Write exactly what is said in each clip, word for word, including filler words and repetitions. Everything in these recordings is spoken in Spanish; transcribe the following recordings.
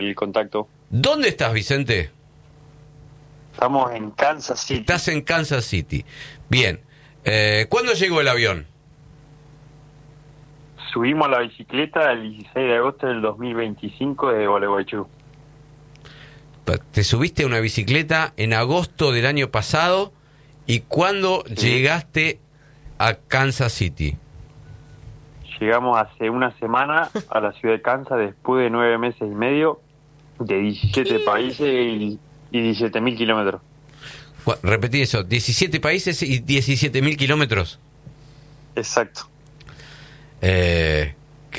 el contacto. ¿Dónde estás, Vicente? Estamos en Kansas City. Estás en Kansas City. Bien. Eh, ¿Cuándo llegó el avión? Subimos a la bicicleta el dieciséis de agosto del dos mil veinticinco de Gualeguaychú. Te subiste a una bicicleta en agosto del año pasado. ¿Y cuándo Sí. llegaste a Kansas City? Llegamos hace una semana a la ciudad de Kansas después de nueve meses y medio, de diecisiete países y, y diecisiete mil kilómetros. Cu- Repetí eso, diecisiete países y diecisiete mil kilómetros. Exacto. Eh...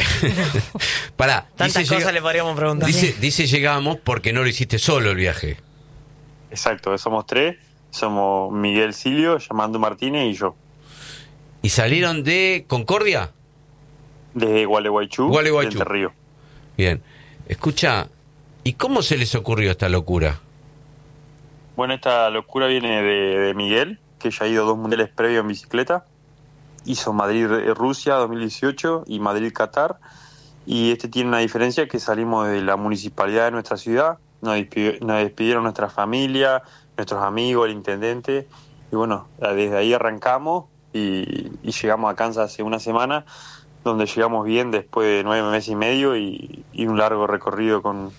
Pará, Tantas dice cosas llega- le podríamos preguntar. Dice, dice llegamos porque no lo hiciste solo el viaje. Exacto, somos tres. Somos Miguel Silvio, Yamando Martínez y yo. ¿Y salieron de Concordia? Desde Gualeguaychú, Gualeguaychú. de Entre Ríos. Bien. Escucha, ¿y cómo se les ocurrió esta locura? Bueno, esta locura viene de, de Miguel, que ya ha ido dos mundiales previos en bicicleta. Hizo Madrid-Rusia dos mil dieciocho y Madrid-Qatar. Y este tiene una diferencia, que salimos de la municipalidad de nuestra ciudad, nos, despidió, nos despidieron nuestra familia, nuestros amigos, el intendente. Y bueno, desde ahí arrancamos y, y llegamos a Kansas hace una semana, donde llegamos bien después de nueve meses y medio y, y un largo recorrido con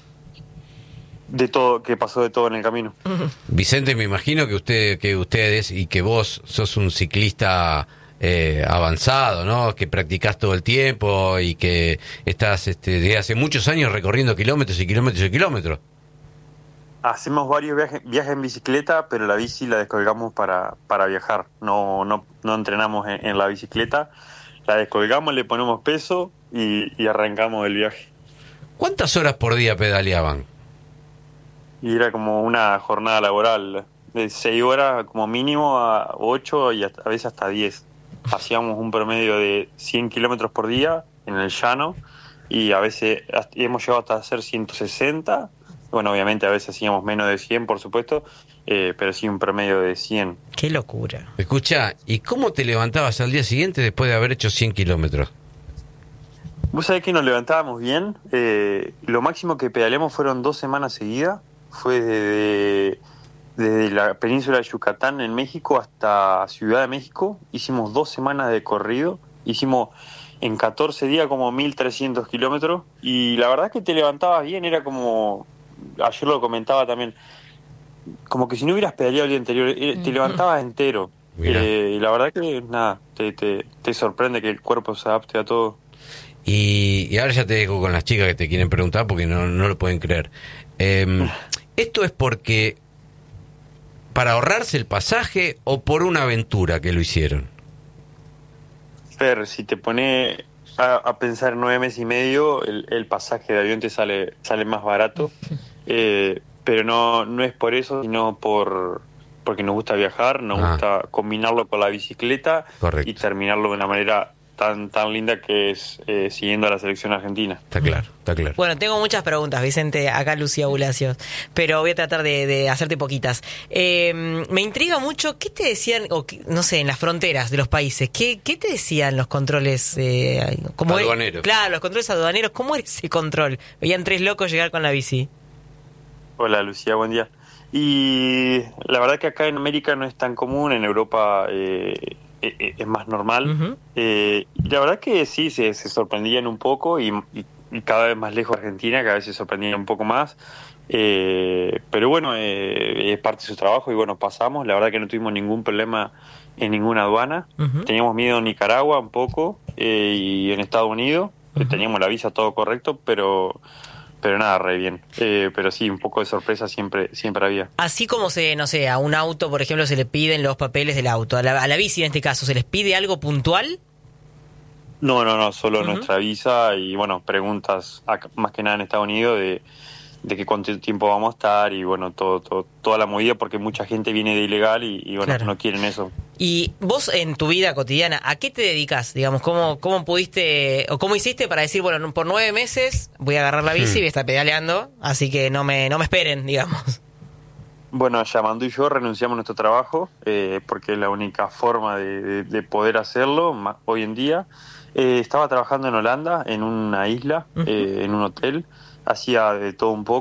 de todo, que pasó de todo en el camino. Vicente, me imagino que usted, que ustedes y que vos sos un ciclista eh, avanzado, ¿no? Que practicás todo el tiempo y que estás este, desde hace muchos años recorriendo kilómetros y kilómetros y kilómetros. Hacemos varios viajes, viajes en bicicleta, pero la bici la descolgamos para, para viajar. No, no, no entrenamos en, en la bicicleta. La descolgamos, le ponemos peso y, y arrancamos el viaje. ¿Cuántas horas por día pedaleaban? Y era como una jornada laboral de seis horas como mínimo a ocho y hasta- a veces hasta diez. Hacíamos un promedio de cien kilómetros por día en el llano y a veces hasta- hemos llegado hasta hacer ciento sesenta. Bueno, obviamente a veces hacíamos menos de cien, por supuesto, eh, pero sí un promedio de cien. Qué locura. Escucha, ¿y cómo te levantabas al día siguiente después de haber hecho cien kilómetros? Vos sabés que nos levantábamos bien. Eh, lo máximo que pedaleamos fueron dos semanas seguidas. Fue desde, desde la península de Yucatán en México hasta Ciudad de México. Hicimos dos semanas de corrido. Hicimos en catorce días como mil trescientos kilómetros. Y la verdad es que te levantabas bien. Era como, ayer lo comentaba también, como que si no hubieras pedaleado el día anterior, eh, te levantabas entero. Mirá. Eh, y la verdad que nada, te, te, te sorprende que el cuerpo se adapte a todo. Y, y ahora ya te dejo con las chicas que te quieren preguntar porque no, no lo pueden creer. Eh, ¿Esto es porque para ahorrarse el pasaje o por una aventura que lo hicieron? Fer, si te pone a, a pensar nueve meses y medio, el, el pasaje de avión te sale sale más barato, eh, pero no no es por eso, sino por porque nos gusta viajar, nos Ah. gusta combinarlo con la bicicleta Correcto. y terminarlo de una manera tan tan linda que es eh, siguiendo a la selección argentina. Está claro, está claro. Bueno, tengo muchas preguntas, Vicente, acá Lucía Bulacios, pero voy a tratar de, de hacerte poquitas. Eh, me intriga mucho, ¿qué te decían, o qué- no sé, en las fronteras de los países? ¿Qué, qué te decían los controles? Eh, ¿cómo es? Aduaneros. Claro, los controles aduaneros, ¿cómo era ese control? Veían tres locos llegar con la bici. Hola Lucía, buen día. Y la verdad que acá en América no es tan común, en Europa eh, eh, es más normal. Ujú. Eh, y la verdad que sí, se, se sorprendían un poco y, y- y cada vez más lejos de Argentina, cada vez se sorprendían un poco más. Eh, pero bueno, eh, es parte de su trabajo y bueno, pasamos. La verdad que no tuvimos ningún problema en ninguna aduana. Ujú. Teníamos miedo en Nicaragua un poco eh, y en Estados Unidos. Ujú. Teníamos la visa todo correcto, pero... Pero nada, re bien. Eh, pero sí, un poco de sorpresa siempre siempre había. Así como se, no sé, a un auto, por ejemplo, se le piden los papeles del auto, a la, a la bici en este caso, ¿se les pide algo puntual? No, no, no, solo Ujú. nuestra visa y bueno, preguntas acá- más que nada en Estados Unidos de, de que cuánto tiempo vamos a estar y bueno, todo, todo toda la movida porque mucha gente viene de ilegal y, y bueno, Claro. no quieren eso. Y vos en tu vida cotidiana, ¿a qué te dedicas? Digamos, ¿cómo, cómo pudiste o cómo hiciste para decir, bueno, por nueve meses voy a agarrar la bici y Hmm. voy a estar pedaleando, así que no me, no me esperen, digamos? Bueno, Yamandú y yo renunciamos a nuestro trabajo eh, porque es la única forma de, de- de poder hacerlo ma- hoy en día. Eh, estaba trabajando en Holanda, en una isla, Ujú. eh, en un hotel, hacía de todo un poco.